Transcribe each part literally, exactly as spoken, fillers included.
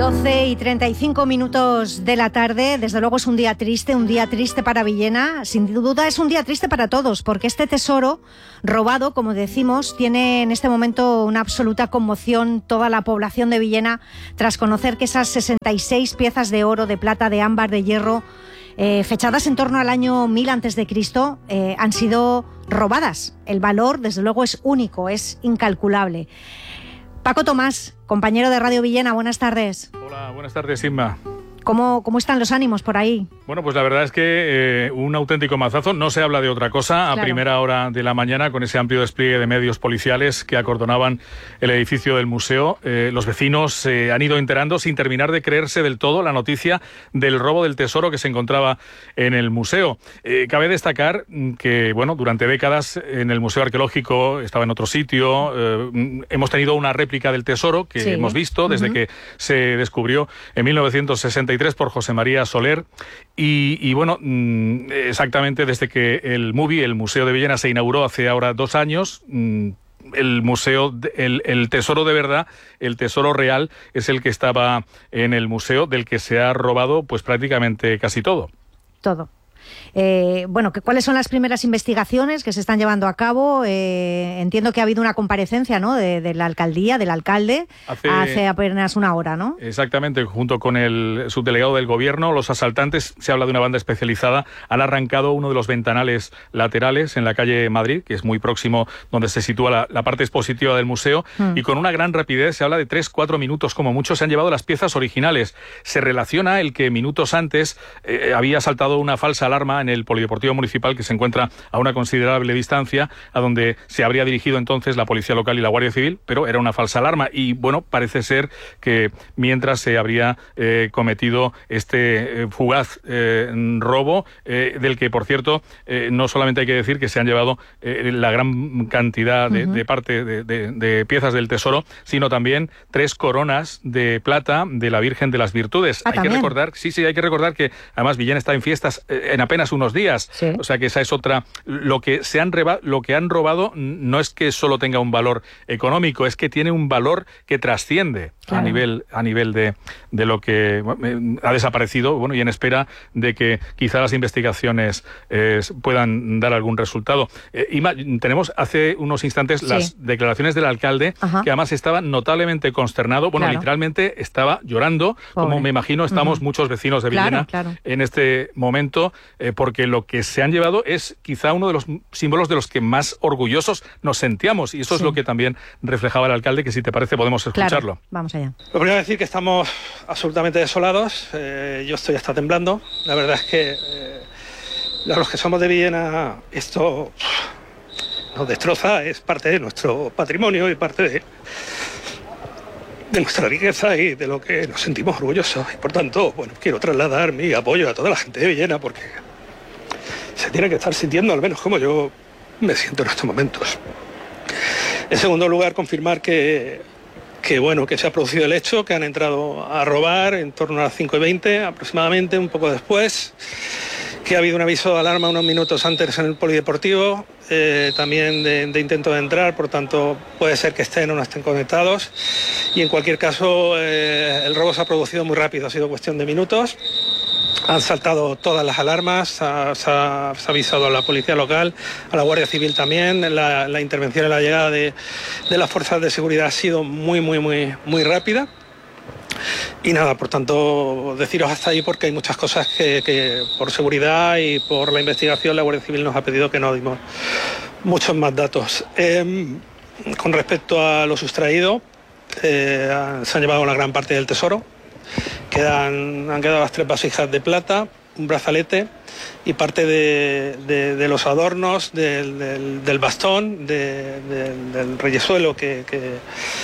doce y treinta y cinco minutos de la tarde. Desde luego es un día triste, un día triste para Villena. Sin duda es un día triste para todos, porque este tesoro robado, como decimos, tiene en este momento una absoluta conmoción toda la población de Villena tras conocer que esas sesenta y seis piezas de oro, de plata, de ámbar, de hierro, eh, fechadas en torno al año mil antes de Cristo, eh, han sido robadas. El valor, desde luego, es único, es incalculable. Paco Tomás, compañero de Radio Villena, buenas tardes. Hola, buenas tardes, Inma. ¿Cómo, cómo están los ánimos por ahí? Bueno, pues la verdad es que eh, un auténtico mazazo. No se habla de otra cosa a Claro. primera hora de la mañana, con ese amplio despliegue de medios policiales que acordonaban el edificio del museo. Eh, los vecinos se eh, han ido enterando sin terminar de creerse del todo la noticia del robo del tesoro que se encontraba en el museo. Eh, cabe destacar que, bueno, durante décadas en el Museo Arqueológico estaba en otro sitio. Eh, hemos tenido una réplica del tesoro que sí. hemos visto desde uh-huh. que se descubrió en mil novecientos sesenta y tres por José María Soler. Y, y bueno, exactamente desde que el MUVI, el Museo de Villena, se inauguró hace ahora dos años, el museo, el, el tesoro de verdad, el tesoro real, es el que estaba en el museo, del que se ha robado pues prácticamente casi todo. Todo. Eh, bueno, ¿cuáles son las primeras investigaciones que se están llevando a cabo? Eh, entiendo que ha habido una comparecencia, ¿no?, de, de la alcaldía, del alcalde, hace, hace apenas una hora, ¿no? Exactamente, junto con el subdelegado del gobierno. Los asaltantes, se habla de una banda especializada, han arrancado uno de los ventanales laterales en la calle Madrid, que es muy próximo donde se sitúa la, la parte expositiva del museo, mm. y con una gran rapidez, se habla de tres, cuatro minutos como mucho, se han llevado las piezas originales. Se relaciona el que minutos antes eh, había saltado una falsa alarma en el Polideportivo Municipal, que se encuentra a una considerable distancia, a donde se habría dirigido entonces la Policía Local y la Guardia Civil, pero era una falsa alarma. Y bueno, parece ser que mientras se habría eh, cometido este eh, fugaz eh, robo, eh, del que, por cierto, eh, no solamente hay que decir que se han llevado eh, la gran cantidad de, uh-huh. de parte de, de, de piezas del tesoro, sino también tres coronas de plata de la Virgen de las Virtudes. Ah, hay ¿también? que recordar, sí, sí, hay que recordar que además Villena está en fiestas eh, en apenas unos días, sí. O sea que esa es otra. Lo que se han reba, lo que han robado no es que solo tenga un valor económico, es que tiene un valor que trasciende claro. a nivel a nivel de, de lo que bueno, ha desaparecido, bueno, y en espera de que quizá las investigaciones eh, puedan dar algún resultado. Eh, Ima, tenemos hace unos instantes sí. las declaraciones del alcalde, Ajá. que además estaba notablemente consternado, bueno, claro. literalmente estaba llorando, Pobre. como me imagino estamos uh-huh. muchos vecinos de Villena claro, claro. en este momento, eh, porque lo que se han llevado es quizá uno de los símbolos de los que más orgullosos nos sentíamos, y eso sí. es lo que también reflejaba el alcalde, que si te parece podemos escucharlo. Claro. Vamos allá. Lo primero es decir que estamos absolutamente desolados, eh, yo estoy hasta temblando, la verdad es que eh, los que somos de Villena esto nos destroza, es parte de nuestro patrimonio y parte de, de nuestra riqueza y de lo que nos sentimos orgullosos, y por tanto, bueno, quiero trasladar mi apoyo a toda la gente de Villena, porque se tiene que estar sintiendo, al menos como yo me siento en estos momentos. En segundo lugar, confirmar que, que, bueno, que se ha producido el hecho, que han entrado a robar en torno a las cinco y veinte aproximadamente, un poco después, que ha habido un aviso de alarma unos minutos antes en el Polideportivo, eh, también de, de intento de entrar, por tanto puede ser que estén o no estén conectados, y en cualquier caso eh, el robo se ha producido muy rápido, ha sido cuestión de minutos. Han saltado todas las alarmas, se ha, se ha, se ha avisado a la Policía Local, a la Guardia Civil también. La, la intervención y la llegada de, de las fuerzas de seguridad ha sido muy, muy, muy, muy rápida. Y nada, por tanto, deciros hasta ahí, porque hay muchas cosas que, que por seguridad y por la investigación la Guardia Civil nos ha pedido que no dimos muchos más datos. Eh, con respecto a lo sustraído, eh, se han llevado una gran parte del tesoro. Quedan, han quedado las tres vasijas de plata, un brazalete y parte de, de, de los adornos del, del, del bastón, de, de, del reyesuelo que, que,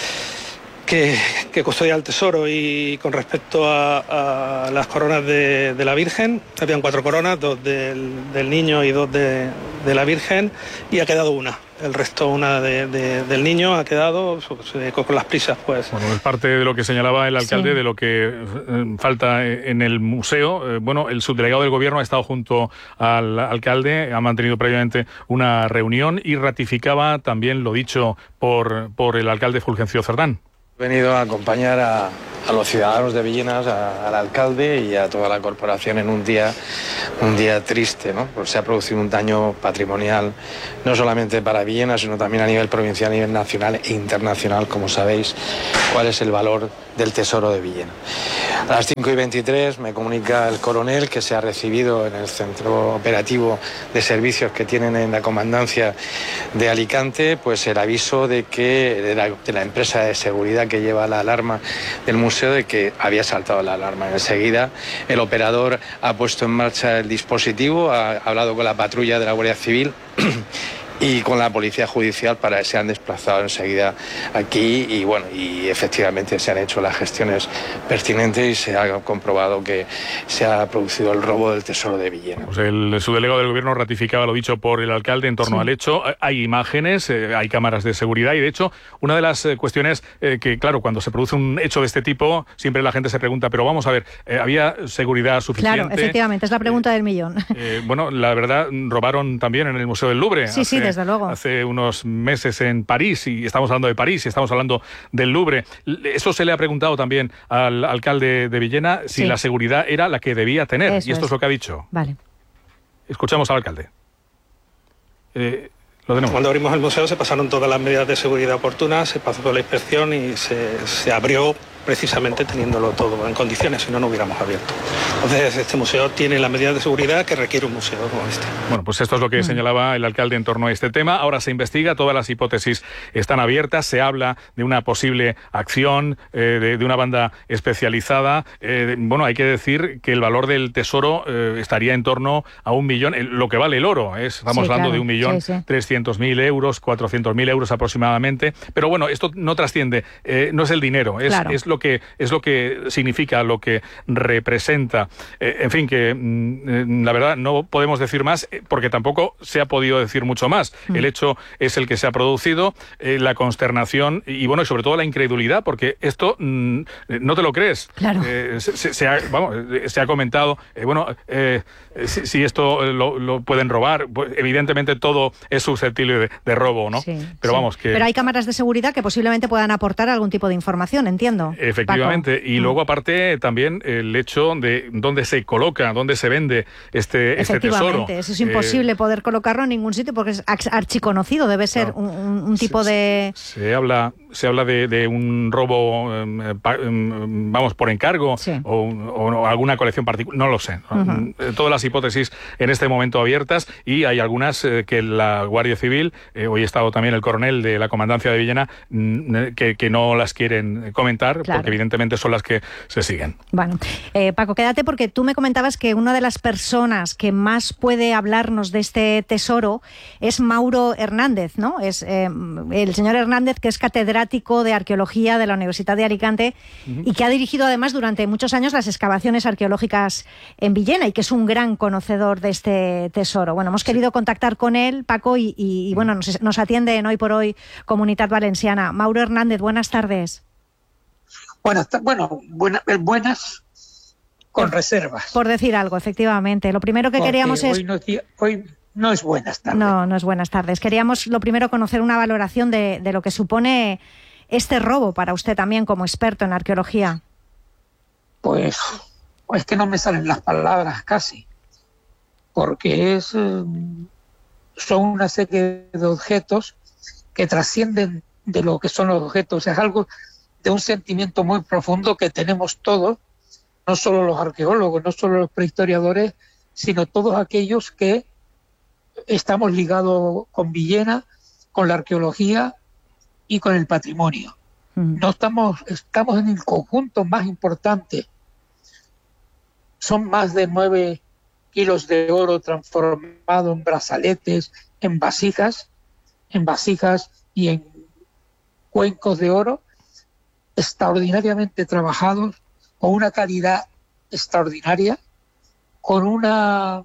que, que custodia el tesoro. Y con respecto a, a las coronas de, de la Virgen, habían cuatro coronas, dos del, del niño y dos de, de la Virgen, y ha quedado una. El resto, una de, de, del niño, ha quedado con, con las prisas, pues. Bueno, es parte de lo que señalaba el alcalde, sí. de lo que eh, falta en el museo. Eh, bueno, el subdelegado del gobierno ha estado junto al alcalde, ha mantenido previamente una reunión y ratificaba también lo dicho por, por el alcalde Fulgencio Cerdán. He venido a acompañar a, a los ciudadanos de Villenas, a, al alcalde y a toda la corporación en un día, un día triste, ¿no? Porque se ha producido un daño patrimonial no solamente para Villena, sino también a nivel provincial, a nivel nacional e internacional, como sabéis, cuál es el valor del tesoro de Villena. A las cinco y veintitrés me comunica el coronel que se ha recibido en el centro operativo de servicios que tienen en la comandancia de Alicante, pues el aviso de que de la, de la empresa de seguridad que lleva la alarma del museo, de que había saltado la alarma. Enseguida el operador ha puesto en marcha el dispositivo, ha hablado con la patrulla de la Guardia Civil y con la Policía Judicial para que se han desplazado enseguida aquí y bueno, y efectivamente se han hecho las gestiones pertinentes y se ha comprobado que se ha producido el robo del tesoro de Villena. Pues el subdelegado del Gobierno ratificaba lo dicho por el alcalde en torno sí. al hecho. Hay imágenes, eh, hay cámaras de seguridad y de hecho una de las eh, cuestiones eh, que claro, cuando se produce un hecho de este tipo siempre la gente se pregunta, pero vamos a ver, eh, ¿había seguridad suficiente? Claro, efectivamente, es la pregunta eh, del millón. Eh, bueno, la verdad, robaron también en el Museo del Louvre. Sí, hace, sí, desde luego. Hace unos meses en París, y estamos hablando de París, y estamos hablando del Louvre. Eso se le ha preguntado también al alcalde de Villena, si sí. la seguridad era la que debía tener. Eso y esto es. es lo que ha dicho. Vale. Escuchamos al alcalde. Eh, lo tenemos. Cuando abrimos el museo se pasaron todas las medidas de seguridad oportunas, se pasó la inspección y se, se abrió precisamente teniéndolo todo en condiciones, si no, no hubiéramos abierto. Entonces, este museo tiene las medidas de seguridad que requiere un museo como este. Bueno, pues esto es lo que mm. señalaba el alcalde en torno a este tema. Ahora se investiga, todas las hipótesis están abiertas, se habla de una posible acción eh, de, de una banda especializada. Eh, bueno, hay que decir que el valor del tesoro eh, estaría en torno a un millón, eh, lo que vale el oro, ¿eh? Estamos sí, hablando claro. de un millón sí, sí. trescientos mil euros, cuatrocientos mil euros aproximadamente. Pero bueno, esto no trasciende, eh, no es el dinero, es, claro. es lo que es lo que significa, lo que representa. Eh, en fin, que mm, la verdad no podemos decir más porque tampoco se ha podido decir mucho más. Mm. El hecho es el que se ha producido, eh, la consternación y bueno, y sobre todo la incredulidad, porque esto mm, no te lo crees. Claro. Eh, se, se, se, ha, vamos, se ha comentado, eh, bueno, eh, si, si esto lo, lo pueden robar, pues evidentemente todo es susceptible de, de robo, ¿no? Sí, Pero sí. vamos, que... Pero hay cámaras de seguridad que posiblemente puedan aportar algún tipo de información, entiendo. Efectivamente, Paco. Y luego aparte también el hecho de dónde se coloca, dónde se vende este, este tesoro. Eso es imposible eh, poder colocarlo en ningún sitio porque es archiconocido, debe ser no, un, un tipo se, de... Se habla, se habla de, de un robo, eh, pa, eh, vamos, por encargo sí. o, o alguna colección particular, no lo sé. Uh-huh. Todas las hipótesis en este momento abiertas y hay algunas eh, que la Guardia Civil, eh, hoy ha estado también el coronel de la Comandancia de Villena, mm, que, que no las quieren comentar. Claro. Porque evidentemente son las que se siguen. Bueno, eh, Paco, quédate porque tú me comentabas que una de las personas que más puede hablarnos de este tesoro es Mauro Hernández, ¿no? Es eh, el señor Hernández, que es catedrático de Arqueología de la Universidad de Alicante uh-huh. y que ha dirigido además durante muchos años las excavaciones arqueológicas en Villena y que es un gran conocedor de este tesoro. Bueno, hemos querido sí. contactar con él, Paco, y, y, y bueno, nos, nos atiende en Hoy por Hoy Comunitat Valenciana. Mauro Hernández, buenas tardes. Buenas, bueno, buena, buenas con por, reservas. Por decir algo, efectivamente. Lo primero que Porque queríamos hoy es... No, hoy no es buenas tardes. No, no es buenas tardes. Queríamos lo primero conocer una valoración de, de lo que supone este robo para usted también como experto en arqueología. Pues es que no me salen las palabras casi. Porque es eh, son una serie de objetos que trascienden de lo que son los objetos. Es algo... de un sentimiento muy profundo que tenemos todos, no solo los arqueólogos, no solo los prehistoriadores, sino todos aquellos que estamos ligados con Villena, con la arqueología y con el patrimonio. Mm. No estamos, estamos en el conjunto más importante. Son más de nueve kilos de oro transformado en brazaletes, en vasijas, en vasijas y en cuencos de oro, extraordinariamente trabajados, con una calidad extraordinaria, con una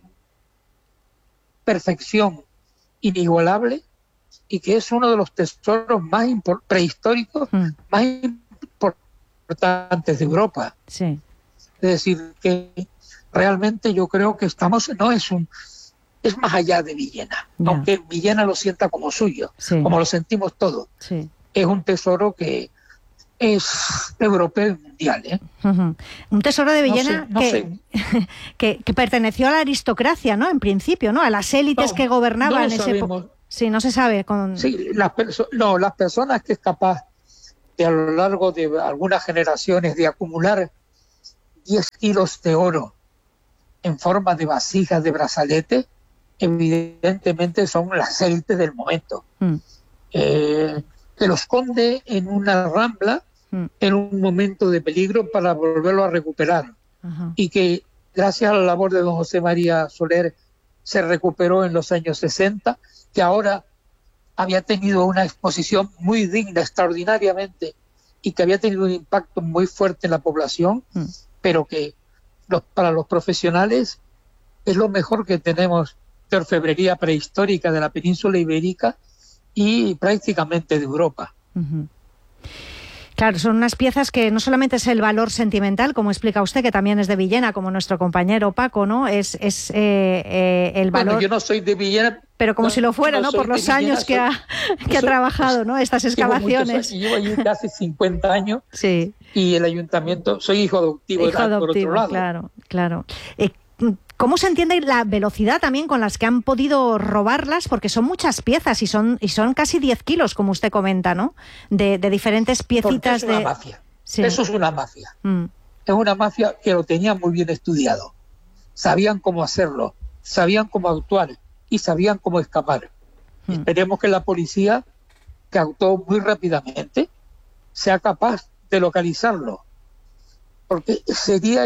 perfección inigualable y que es uno de los tesoros más impor- prehistóricos mm. más importantes de Europa. Sí. Es decir, que realmente yo creo que estamos, no es un, es más allá de Villena, yeah. aunque Villena lo sienta como suyo, sí. como lo sentimos todos. Sí. Es un tesoro que es europeo y mundial, ¿eh? Uh-huh. Un tesoro de Villena no sé, no que, sé. que, que perteneció a la aristocracia, ¿no? En principio, ¿no? A las élites no, que gobernaban no ese sabemos. Sí, no se sabe. Con... Sí, las perso no, las personas que es capaz de a lo largo de algunas generaciones de acumular diez kilos de oro en forma de vasijas de brazalete, evidentemente son las élites del momento. Mm. Eh, que lo esconde en una rambla mm. en un momento de peligro para volverlo a recuperar. Ajá. Y que gracias a la labor de don José María Soler se recuperó en los años sesenta, que ahora había tenido una exposición muy digna, extraordinariamente, y que había tenido un impacto muy fuerte en la población, mm. pero que los, para los profesionales es lo mejor que tenemos de orfebrería prehistórica de la península ibérica y prácticamente de Europa. Uh-huh. Claro, son unas piezas que no solamente es el valor sentimental, como explica usted, que también es de Villena, como nuestro compañero Paco, ¿no? Es, es eh, eh, el valor... Bueno, yo no soy de Villena... Pero como no, si lo fuera, ¿no? ¿no? Por los años Villena, que, ha, soy, que soy, ha trabajado, ¿no? Estas excavaciones. Llevo, llevo allí casi cincuenta años. Sí. Y el ayuntamiento... Soy hijo adoptivo, hijo adoptivo, por otro lado. Claro, claro. Eh, ¿Cómo se entiende la velocidad también con las que han podido robarlas? Porque son muchas piezas y son y son casi diez kilos, como usted comenta, ¿no? De, de diferentes piecitas. Porque es una de... mafia. Sí. Eso es una mafia. Mm. Es una mafia que lo tenía muy bien estudiado. Sabían cómo hacerlo, sabían cómo actuar y sabían cómo escapar. Mm. Esperemos que la policía, que actuó muy rápidamente, sea capaz de localizarlo. Porque sería,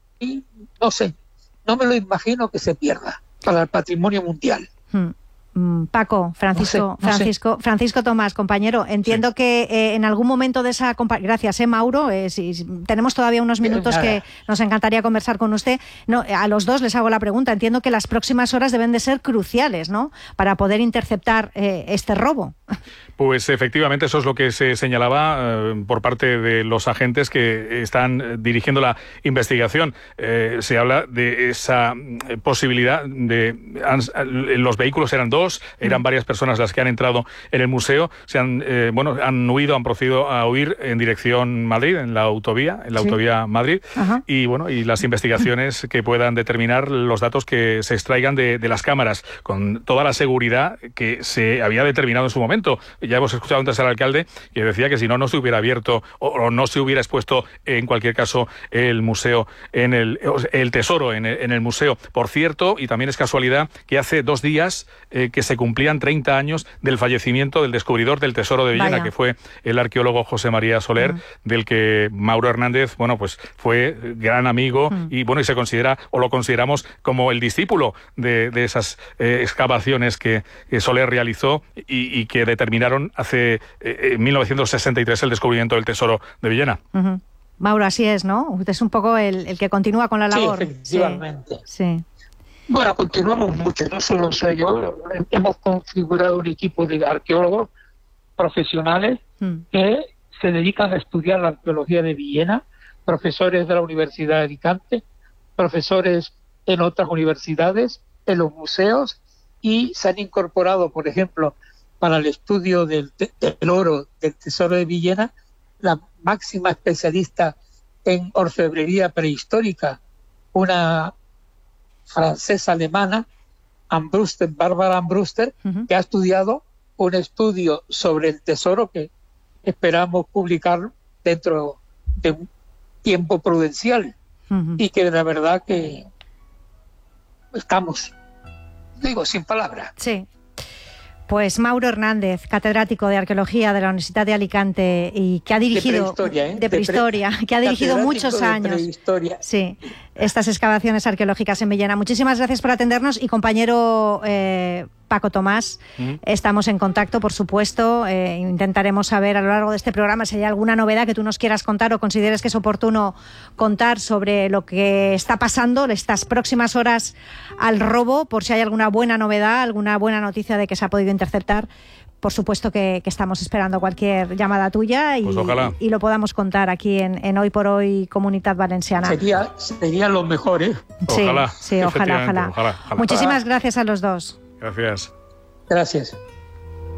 no sé, no me lo imagino que se pierda para el patrimonio mundial. Hmm. Paco, Francisco, no sé, no Francisco, sé. Francisco Tomás, compañero, entiendo sí. que eh, en algún momento de esa... Gracias, eh, Mauro. Eh, si, tenemos todavía unos minutos que nos encantaría conversar con usted. No, a los dos les hago la pregunta. Entiendo que las próximas horas deben de ser cruciales, ¿no? Para poder interceptar eh, este robo. Pues efectivamente eso es lo que se señalaba eh, por parte de los agentes que están dirigiendo la investigación. Eh, se habla de esa posibilidad de... Han, los vehículos eran dos, eran varias personas las que han entrado en el museo, se han, eh, bueno, han huido, han procedido a huir en dirección Madrid, en la autovía, en la sí. autovía Madrid, Ajá. y bueno, y las investigaciones que puedan determinar los datos que se extraigan de, de las cámaras, con toda la seguridad que se había determinado en su momento. Ya hemos escuchado antes al alcalde que decía que si no, no se hubiera abierto o, o no se hubiera expuesto, en cualquier caso, el museo, en el, el tesoro en el, en el museo. Por cierto, y también es casualidad, que hace dos días eh, que se cumplían treinta años del fallecimiento del descubridor del tesoro de Villena, Vaya. que fue el arqueólogo José María Soler, uh-huh. del que Mauro Hernández, bueno, pues fue gran amigo uh-huh. y bueno, y se considera, o lo consideramos como el discípulo de, de esas eh, excavaciones que, que Soler realizó y, y que determinaron hace eh, en mil novecientos sesenta y tres el descubrimiento del tesoro de Villena. Uh-huh. Mauro, así es, ¿no? Usted es un poco el, el que continúa con la labor. Sí, efectivamente. Sí. sí. Bueno, continuamos mucho, no solo soy yo, hemos configurado un equipo de arqueólogos profesionales mm. que se dedican a estudiar la arqueología de Villena, profesores de la Universidad de Alicante, profesores en otras universidades, en los museos, y se han incorporado, por ejemplo, para el estudio del, del oro del tesoro de Villena, la máxima especialista en orfebrería prehistórica, una francesa alemana, Ambruster, Bárbara Ambruster, uh-huh. que ha estudiado un estudio sobre el tesoro que esperamos publicar dentro de un tiempo prudencial, uh-huh. y que la verdad que estamos, digo, sin palabras. Sí. Pues Mauro Hernández, catedrático de Arqueología de la Universidad de Alicante y que ha dirigido... De prehistoria, ¿eh? De prehistoria, de pre... que ha dirigido muchos años. Prehistoria. Sí, estas excavaciones arqueológicas en Villena. Muchísimas gracias por atendernos y compañero eh, Paco Tomás, uh-huh. estamos en contacto, por supuesto. Eh, intentaremos saber a lo largo de este programa si hay alguna novedad que tú nos quieras contar o consideres que es oportuno contar sobre lo que está pasando estas próximas horas al robo, por si hay alguna buena novedad, alguna buena noticia de que se ha podido interceptar. Por supuesto que, que estamos esperando cualquier llamada tuya y, pues ojalá. y, y lo podamos contar aquí en, en Hoy por Hoy Comunidad Valenciana. Sería, sería lo mejor, ¿eh? Sí, ojalá, sí, ojalá, ojalá. ojalá, ojalá. Muchísimas gracias a los dos. Gracias. Gracias.